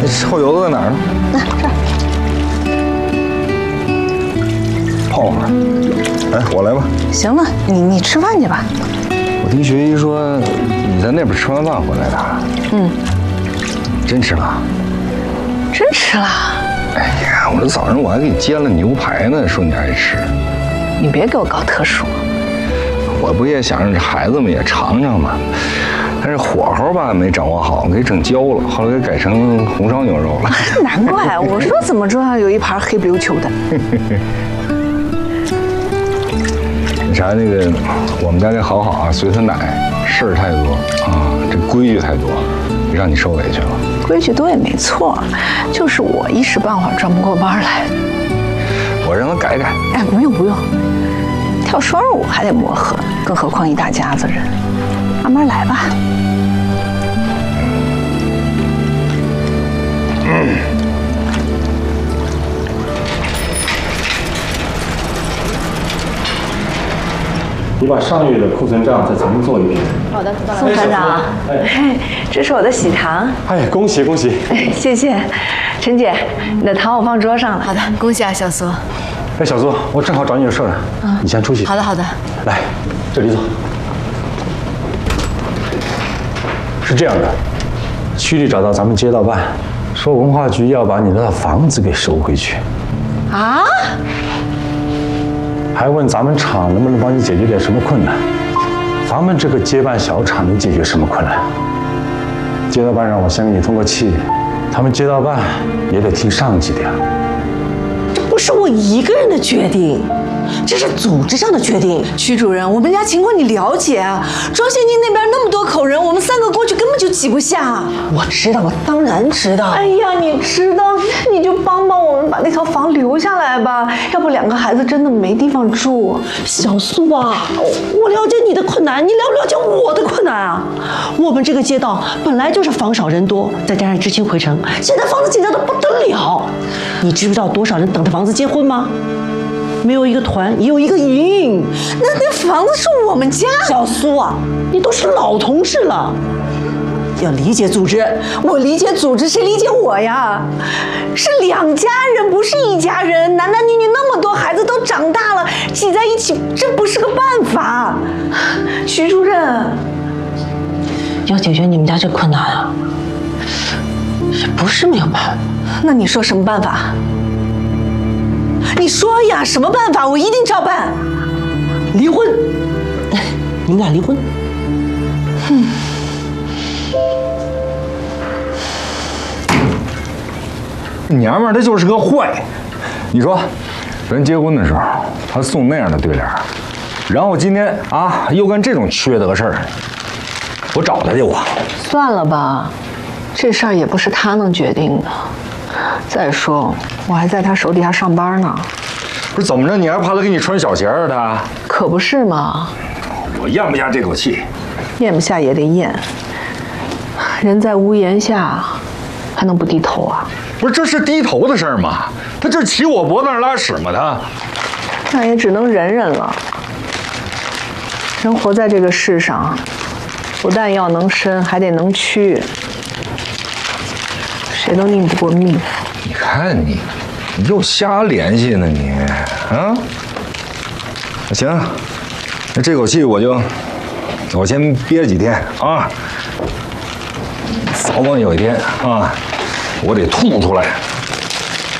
那臭油子在哪儿呢？ 这儿。 泡会儿。哎，我来吧。 行了，你吃饭去吧。 我听学医说你在那边吃完饭回来的。 嗯。 真吃了？ 真吃了。 哎呀，我这早上我还给你煎了牛排呢，说你爱吃。 你别给我搞特殊。 我不也想让这孩子们也尝尝吗？但是火候吧没掌握好，给整焦了，后来给改成红烧牛肉了。 难怪我说怎么桌上有一盘黑不溜秋的。 那啥，那个我们家这好好啊，随他奶，事儿太多啊，这规矩太多，让你受委屈了。 规矩多也没错，就是我一时半会儿转不过弯来。 我让他改改。 哎，不用不用，跳双人舞还得磨合，更何况一大家子人，慢慢来吧。 你把上月的库存账再重新做一遍。 好的，宋团长，哎，这是我的喜糖。 哎，恭喜恭喜！ 哎，谢谢，陈姐，你的糖我放桌上了。 好的，恭喜啊，小苏。 哎，小苏，我正好找你有事儿，你先出去。 好的好的。 来，这里走。是这样的，区里找到咱们街道办，说文化局要把你的房子给收回去。 啊？ 还问咱们厂能不能帮你解决点什么困难？咱们这个接办小厂能解决什么困难？街道办让我先给你通个气，他们街道办也得听上级的呀。 这不是我一个人的决定，这是组织上的决定。区主任，我们家情况你了解啊？庄县京那边那么多口人，我们3个过去根本就挤不下。 我知道，我当然知道。 哎呀，你知道，你就帮帮我们把那套房留下来吧，要不2个孩子真的没地方住。 小苏啊，我了解你的困难，你了不了解我的困难啊？我们这个街道本来就是房少人多，再加上知青回城，现在房子紧张的不得了。你知不知道多少人等着房子结婚吗？没有一个团，也有一个营。 那房子是我们家。 小苏啊，你都是老同志了，要理解组织。 我理解组织，谁理解我呀？是2家人，不是1家人。男男女女那么多孩子都长大了，挤在一起，这不是个办法。徐主任， 要解决你们家这困难啊，也不是没有办法。 那你说什么办法？你说呀，什么办法？我一定照办。 离婚，你们俩离婚。 娘们儿她就是个坏。你说，咱结婚的时候，她送那样的对联，然后今天啊又干这种缺德事儿，我找她去我。 算了吧，这事儿也不是他能决定的。再说，我还在他手底下上班呢。 不是怎么着？你还怕他给你穿小鞋啊？他可不是嘛。 我咽不下这口气。 咽不下也得咽。人在屋檐下，还能不低头啊？ 不是，这是低头的事儿吗？他这骑我脖子上拉屎吗？他那也只能忍忍了。人活在这个世上，不但要能伸，还得能屈。谁都拧不过命。 你看你又瞎联系呢你啊！行，那这口气我先憋几天啊，早晚有一天啊，我得吐出来。